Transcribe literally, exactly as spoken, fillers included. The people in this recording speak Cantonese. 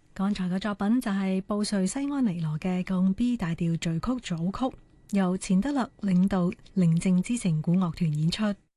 剛才嘅作品就係布瑞西安尼羅嘅降 B 大調序曲組曲，由錢德勒領導寧靜之城古樂團演出。